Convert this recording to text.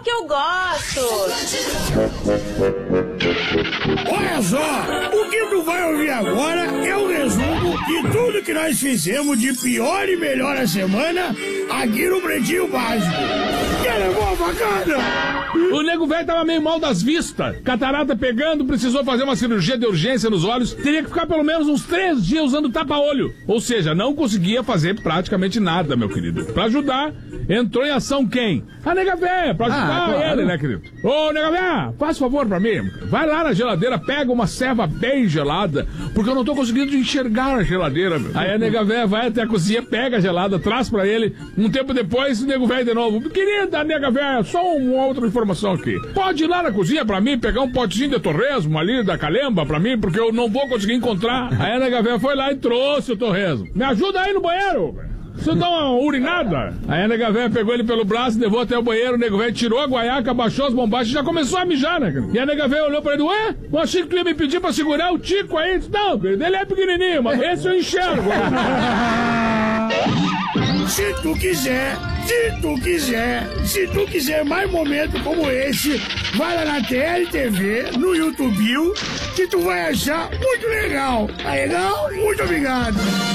que eu gosto. Olha só, o que tu vai ouvir agora é o resumo de tudo que nós fizemos de pior e melhor a semana aqui no Pretinho Básico. Que levou a facada? O nego velho tava meio mal das vistas. Catarata pegando, precisou fazer uma cirurgia de urgência nos olhos. Teria que ficar pelo menos uns 3 dias usando tapa-olho. Ou seja, não conseguia fazer praticamente nada, meu querido. Pra ajudar, entrou em ação quem? A nega velha, pra ajudar claro. ele, né, querido? Ô, nega velha, faz favor pra mim. Vai lá na geladeira, pega uma ceva bem gelada, porque eu não tô conseguindo enxergar a geladeira, meu. Aí a nega velha vai até a cozinha, pega a gelada, traz pra ele. Um tempo depois, o nego velho de novo. Querida nega velha, só uma outra informação aqui. Pode ir lá na cozinha pra mim, pegar um potezinho de torresmo ali, da calemba pra mim, porque eu não vou conseguir encontrar. Aí a nega velha foi lá e trouxe o torresmo. Me ajuda aí no banheiro, velho. Você dá uma urinada? Aí a nega velha pegou ele pelo braço, levou até o banheiro, o nego velho tirou a guaiaca, abaixou as bombachas e já começou a mijar, né, cara? E a nega velha olhou pra ele, ué? Eu achei que tu ia me pedir pra segurar o tico aí. Não, querido, ele é pequenininho, mas esse eu enxergo. Se tu quiser mais momentos como esse, vai lá na TLTV, no YouTube, que tu vai achar muito legal. Tá legal? Muito obrigado.